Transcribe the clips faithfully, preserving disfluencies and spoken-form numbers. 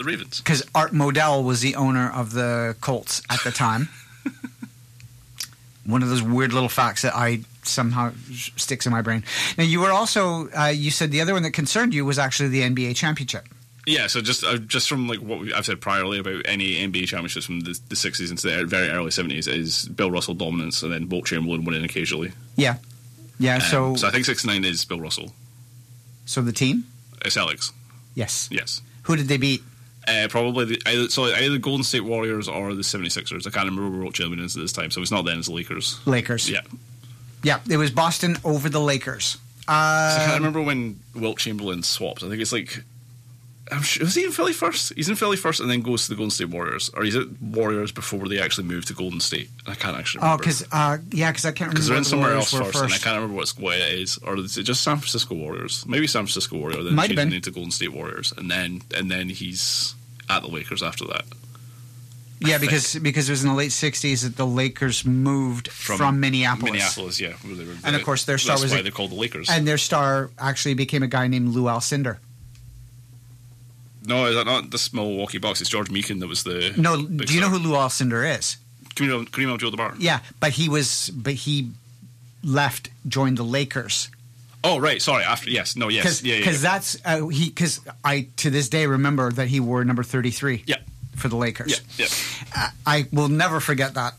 the Ravens. Because Art Modell was the owner of the Colts at the time. One of those weird little facts that I somehow sticks in my brain. Now, you were also, uh, you said the other one that concerned you was actually the N B A championship. Yeah, so just uh, just from like what we, I've said priorly about any N B A championships from the, the sixties into the very early seventies is Bill Russell dominance and then Wilt Chamberlain winning occasionally. Yeah. Yeah, Um, so... so I think sixty-nine is Bill Russell. So the team? It's Celtics. Yes. Yes. Who did they beat? Uh, probably the, either, so either the Golden State Warriors or the seventy-sixers. I can't remember where Wilt Chamberlain is at this time, so it's not then, it's the Lakers. Lakers. Yeah. Yeah, it was Boston over the Lakers. Uh, So I can't remember when Wilt Chamberlain swapped. I think it's like... I'm sure, was he in Philly first? He's in Philly first and then goes to the Golden State Warriors. Or he's at Warriors before they actually moved to Golden State. I can't actually Oh, remember. because uh, yeah, because I can't remember. Because they're in what the somewhere Warriors else were first, and I can't remember what's, what it is. Or is it just San Francisco Warriors? Maybe San Francisco Warriors, then Might have changing been. into Golden State Warriors. And then and then he's at the Lakers after that. Yeah, because because it was in the late sixties that the Lakers moved from, from Minneapolis. Minneapolis, yeah. Where they were, And, of course, their star that's was why a- they're called the Lakers. And their star actually became a guy named Lou Alcindor. No, is that not the Milwaukee Bucks? It's George Meekin that was the... No, big do you know star. who Lou Alcindor is? Kareem, Kareem Abdul-Jabbar. Yeah, but he was, but he left, joined the Lakers. Oh, right. Sorry. After yes, no, yes, Cause, yeah, yeah. Because yeah. that's uh, he. Because I to this day remember that he wore number thirty-three. Yeah. For the Lakers. Yeah, yeah. Uh, I will never forget that.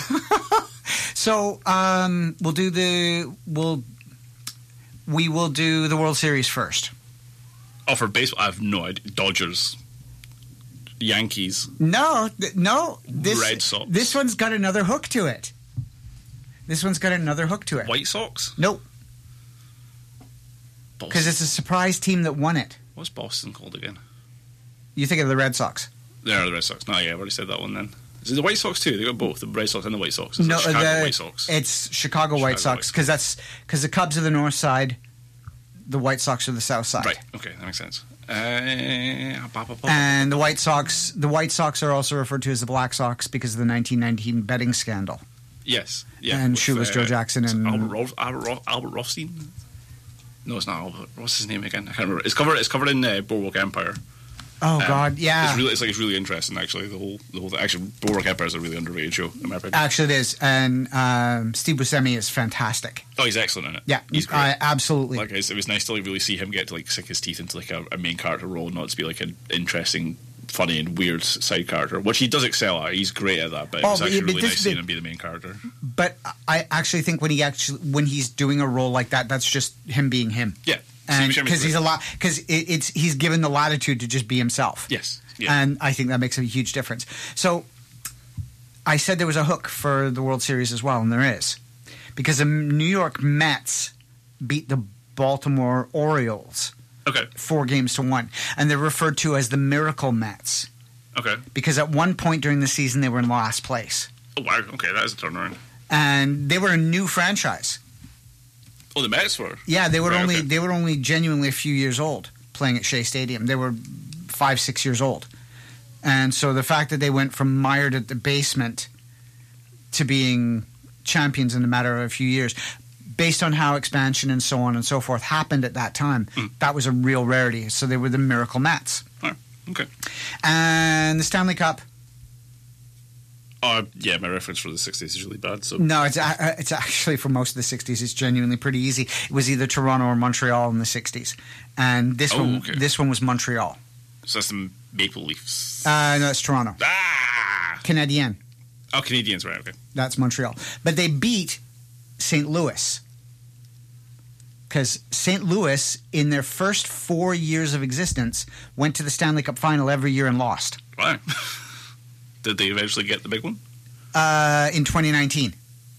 So um, we'll do the we'll we will do the World Series first. Oh, for baseball, I have no idea. Dodgers, Yankees. No, th- no. This Red Sox. This one's got another hook to it. This one's got another hook to it. White Sox? Nope. Because it's a surprise team that won it. What's Boston called again? You think of the Red Sox? There are the Red Sox. No, yeah, I've already said that one then. Is it the White Sox too? They got both, the Red Sox and the White Sox. Is No, it Chicago the, White Sox. It's Chicago, White Chicago Sox White because that's because the Cubs are the north side, the White Sox are the south side. Right. Okay, that makes sense. Uh, ba, ba, ba, And the White Sox, the White Sox are also referred to as the Black Sox because of the nineteen nineteen betting scandal. yes. Yeah. and with, Shoeless uh, Joe Jackson is it and- Albert, Ro- Albert, Ro- Albert Rothstein. No, it's not Albert. What's his name again? I can't remember. It's covered. It's covered in uh, Boardwalk Empire. Oh Um, God, yeah. It's really, it's like it's really interesting. Actually, the whole, the whole thing. Actually, Boardwalk Empire is a really underrated show in my opinion. Actually, it is, and um, Steve Buscemi is fantastic. oh, he's excellent in it. Yeah, he's great. uh, absolutely. Like it's, it was nice to like really see him get to like sink his teeth into like a, a main character role, not to be like an interesting, funny, and weird side character, which he does excel at. He's great at that, but Oh, it was but- actually but really this- nice seeing him be the main character. But I actually think when he actually when he's doing a role like that, that's just him being him. Yeah, And Steve Buscemi's because he's a great. lot, because it, it's he's given the latitude to just be himself. Yes, yeah. And I think that makes a huge difference. So I said there was a hook for the World Series as well, and there is. Because the New York Mets beat the Baltimore Orioles Okay, four games to one. And they're referred to as the Miracle Mets. okay. Because at one point during the season, they were in last place. Oh wow, okay, that is a turnaround. And they were a new franchise. Oh, the Mets were. Yeah, they were Right, only okay. they were only genuinely a few years old playing at Shea Stadium. They were five, six years old. And so the fact that they went from mired at the basement to being champions in a matter of a few years, based on how expansion and so on and so forth happened at that time, Mm. that was a real rarity. So they were the Miracle Mets. Oh, okay. And the Stanley Cup, Uh, yeah, my reference for the sixties is really bad. So no, it's a- it's actually for most of the sixties. It's genuinely pretty easy. It was either Toronto or Montreal in the sixties, and this Oh, one okay. this one was Montreal. so that's the Maple Leafs. Uh, no, it's Toronto. ah, Canadien. oh, Canadians, right? Okay. That's Montreal. But they beat Saint Louis. Because Saint Louis, in their first four years of existence, went to the Stanley Cup final every year and lost. Wow. Did they eventually get the big one? Uh, in twenty nineteen.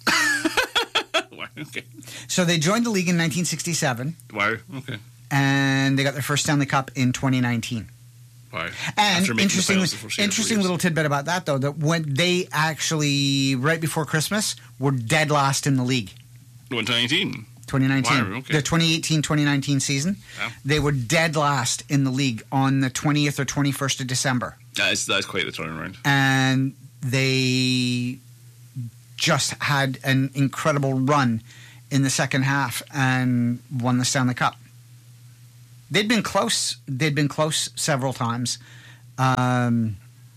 Wow. Okay. So they joined the league in nineteen sixty-seven, Wow. Okay. and they got their first Stanley Cup in twenty nineteen. Wow. And After making the interesting, finals the first year, interesting two years. little tidbit about that, though, that when they actually, right before Christmas, were dead last in the league. twenty nineteen. twenty nineteen. Wow, okay. The twenty eighteen twenty nineteen season, Yeah. they were dead last in the league on the twentieth or twenty-first of December. That is that is quite the turnaround. And they just had an incredible run in the second half and won the Stanley Cup. They'd been close. They'd been close several times, Um,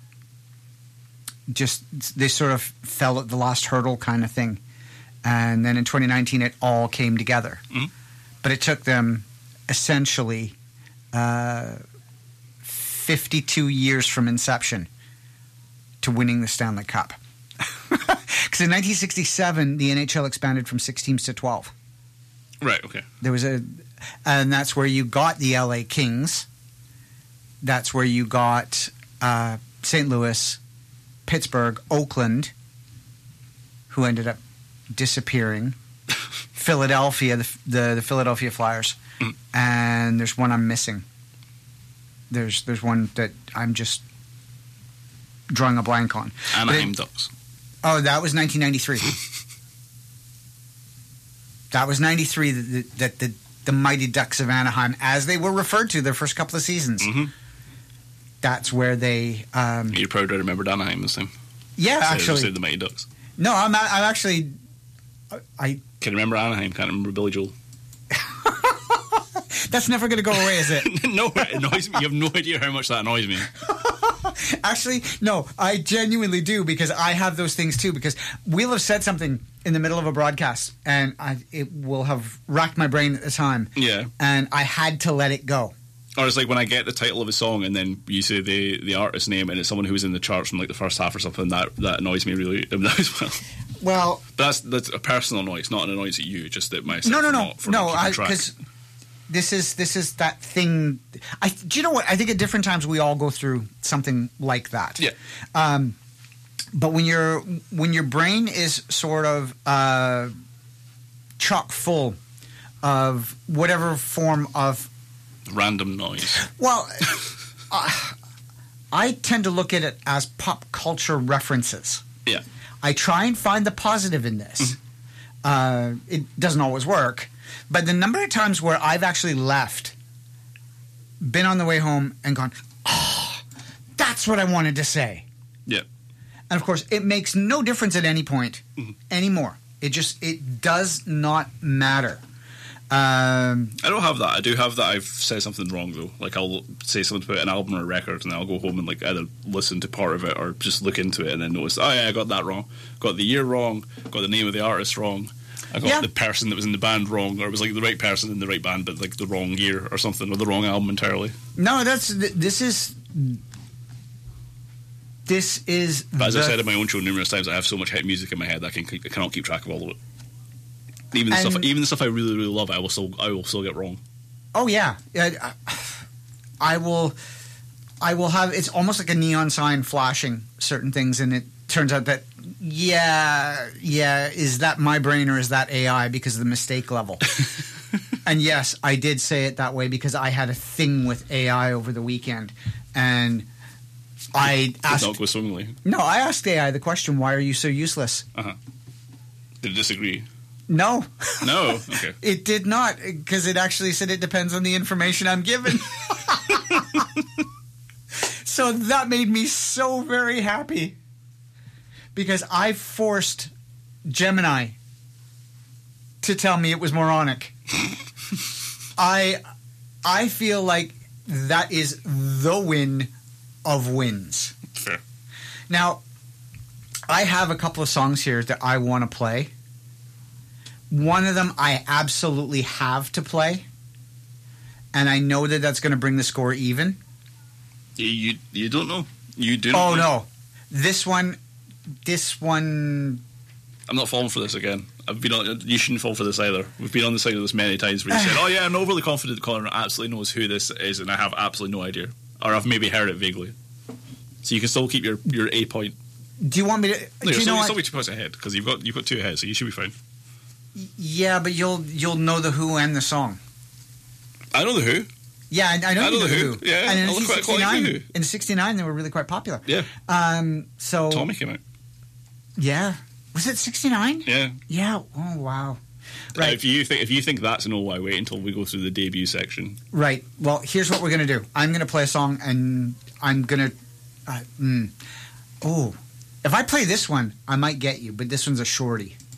just they sort of fell at the last hurdle kind of thing. And then in twenty nineteen, it all came together. Mm-hmm. But it took them essentially uh, fifty-two years from inception to winning the Stanley Cup. Because in nineteen sixty-seven, the N H L expanded from six teams to twelve. Right, okay. There was a, and that's where you got the L A Kings. That's where you got uh, Saint Louis, Pittsburgh, Oakland, who ended up disappearing, Philadelphia, the, the, the Philadelphia Flyers, mm. and there's one I'm missing. There's there's one that I'm just drawing a blank on. Anaheim Ducks. Oh, that was nineteen ninety-three. That was ninety-three that, that the, the Mighty Ducks of Anaheim, as they were referred to their first couple of seasons, mm-hmm. that's where they... Um, You're proud I remembered Anaheim this time. Yeah, so actually. Say the Mighty Ducks. No, I'm, I'm actually... I Can remember Anaheim, can't remember Billy Joel. That's never going to go away, is it? No, it annoys me. You have no idea how much that annoys me. Actually, no, I genuinely do, because I have those things too, because we'll have said something in the middle of a broadcast and I, it will have racked my brain at the time. Yeah. And I had to let it go. Or it's like when I get the title of a song and then you say the, the artist's name and it's someone who was in the charts from like the first half or something, that, that annoys me really as well. Well, but that's that's a personal annoyance, not an annoyance at you. Just that myself. No, no, no, not, for no. not Because this is this is that thing. I do you know what? I think at different times we all go through something like that. Yeah. Um, but when your when your brain is sort of uh, chock full of whatever form of random noise. Well, uh, I tend to look at it as pop culture references. Yeah. I try and find the positive in this. Mm-hmm. Uh, it doesn't always work. But the number of times where I've actually left, been on the way home and gone, oh, that's what I wanted to say. Yeah. And of course, it makes no difference at any point mm-hmm. anymore. It just, it does not matter. Um, I don't have that. I do have that I've said something wrong, though. Like, I'll say something about an album or a record, and then I'll go home and, like, either listen to part of it or just look into it and then notice, oh, yeah, I got that wrong. Got the year wrong. Got the name of the artist wrong. I got yeah. the person that was in the band wrong, or it was, like, the right person in the right band, but, like, the wrong year or something, or the wrong album entirely. No, that's... This is... This is... But as I've said in my own show numerous times, I have so much hit music in my head that I, can, I cannot keep track of all of it. Even the and, stuff, even the stuff I really, really love, I will still, I will still get wrong. Oh yeah, I, I will, I will have. It's almost like a neon sign flashing certain things, and it turns out that yeah, yeah, is that my brain or is that A I because of the mistake level? And yes, I did say it that way because I had a thing with A I over the weekend, and I asked. Did not go swimmingly. No, I asked A I the question, "Why are you so useless?" Uh huh. Did it disagree? No. No? Okay. It did not, because it actually said it depends on the information I'm given. So that made me so very happy. Because I forced Gemini to tell me it was moronic. I I feel like that is the win of wins. Fair. Now, I have a couple of songs here that I want to play. One of them I absolutely have to play, and I know that that's going to bring the score even. You you, you don't know. You do. Oh know. no, this one, this one. I'm not falling for this again. I've been on. You shouldn't fall for this either. We've been on the side of this many times where you said, "Oh yeah, I'm overly confident that Colin absolutely knows who this is," and I have absolutely no idea, or I've maybe heard it vaguely. So you can still keep your, your A point. Do you want me to? No, do you're you still, know you're still be two points ahead because you've got you've got two ahead, so you should be fine. Yeah, but you'll you'll know the Who and the song. I know the Who. Yeah, I, I know, I know you the Who. Who. Yeah, and in I look quite, quite like the Who. In sixty-nine, they were really quite popular. Yeah. Um. So Tommy came out. Yeah. Was it sixty-nine? Yeah. Yeah. Oh wow. Right. Uh, if you think if you think that's an oh why, wait until we go through the debut section. Right. Well, here's what we're gonna do. I'm gonna play a song, and I'm gonna. Uh, mm, oh, if I play this one, I might get you, but this one's a shorty.